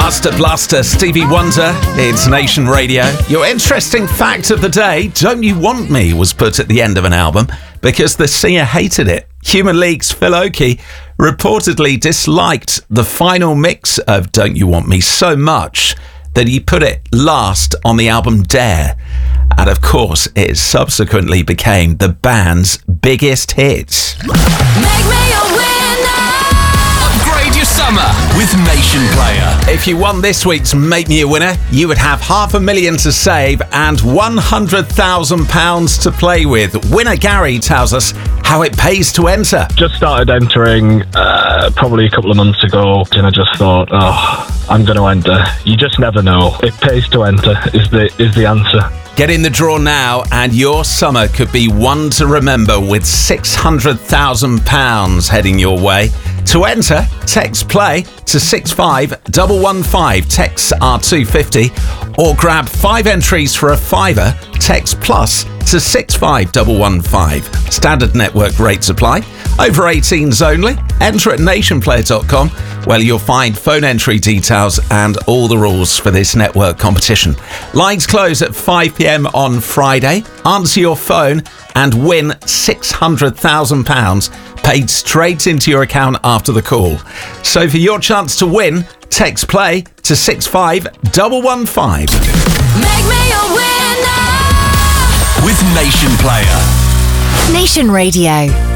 Buster Bluster, Stevie Wonder, it's Nation Radio. Your interesting fact of the day, Don't You Want Me was put at the end of an album because the singer hated it. Human League's Phil Oakey reportedly disliked the final mix of Don't You Want Me so much that he put it last on the album Dare. And of course, it subsequently became the band's biggest hit. Summer with Nation Player. If you won this week's Make Me a Winner, you would have $500,000 to save and £100,000 to play with. Winner Gary tells us how it pays to enter. Just started entering probably a couple of months ago, and I just thought, I'm going to enter. You just never know. It pays to enter is the answer. Get in the draw now and your summer could be one to remember with £600,000 heading your way. To enter, text play to 65115, texts are $2.50, or grab 5 entries for a £5, text plus to 65115. Standard network rates apply. Over 18s only. Enter at nationplayer.com, where you'll find phone entry details and all the rules for this network competition. Lines close at 5 p.m. on Friday. Answer your phone and win £600,000 paid straight into your account after the call. So for your chance to win, text play to 65115. Make me a winner with Nation Player. Nation Radio.